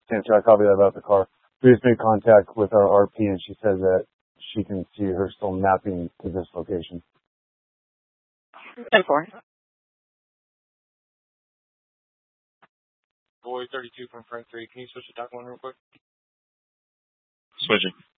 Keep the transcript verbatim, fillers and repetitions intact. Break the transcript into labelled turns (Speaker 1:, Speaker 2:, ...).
Speaker 1: Samsung, I copy that about the car. We just made contact with our R P, and she says that she can see her still mapping to this location.
Speaker 2: ten four.
Speaker 3: Boy thirty-two from Frank three. Can you switch to Doc one real quick?
Speaker 4: Switching.